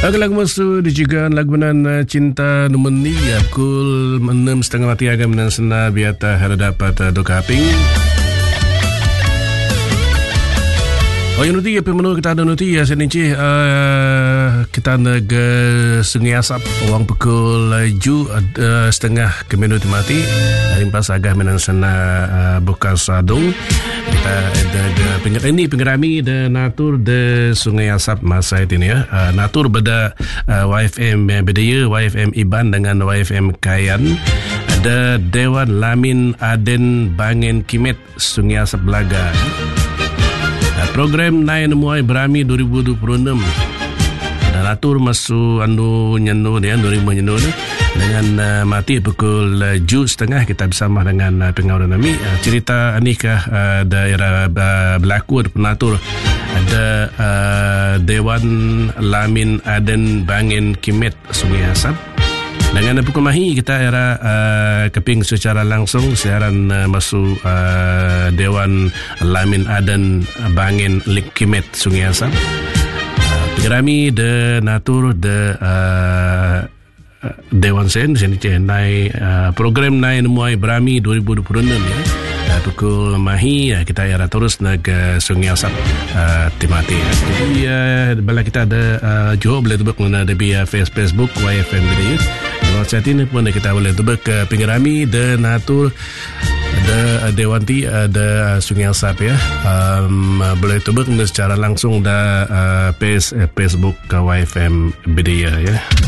Lagu lagu masu dijikan lagu menan cinta numeni pukul 6.30 mati agam menan sena biata hari dapat dokaping. Oh yang nuti pemenuh kita ada nuti ya seninci kita nak Sungai Asap orang pukul 7.30 ke minit mati rimpas agak menan sena buka sadung kita ada pengerami dan natur de Sungai Asap masa ini ya natur beda YFM bedaya YFM Iban dengan YFM Kayan ada Dewan Lamin Aden Bangen Kimet Sungai Asap Belaga. Program Nain Muai Berami 2026 dan atur masuk anu nyendu dia 2000 nyendu dengan mati pukul 7.30 kita bersama dengan pengawal nami cerita anikah daerah berlaku ada penatur ada Dewan Lamin Aden Bangen Kimet Sungai Asap. Dengan pukul mahi kita era keping secara langsung siaran masuk Dewan Lamin Aden Bangen Kimet Sungai Asap. Pengerami de natur de Dewan Sen sini nai program Nain Muai Berami 2026 ya. Pukul mahi kita era terus nak Sungai Asap timati. Jadi bala kita ada Johor boleh tubak guna ada via Facebook YFM Bedaya. Kalau saat ini pun kita boleh tubak ke Pengerami de natur ada Dewanti ada Sungai Asap ya. Boleh tubak secara langsung da Facebook YFM Bedaya ya.